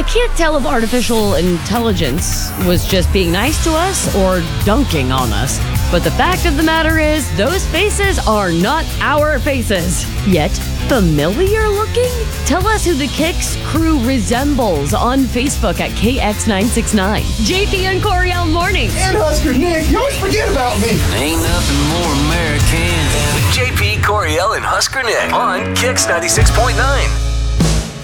can't tell if artificial intelligence was just being nice to us or dunking on us. But the fact of the matter is, those faces are not our faces. Yet, familiar looking? Tell us who the Kicks crew resembles on Facebook at KX969. JP and Coriel Mornings. And Husker Nick, you always forget about me. Ain't nothing more American than JP, Coriel, and Husker Nick on Kicks 96.9.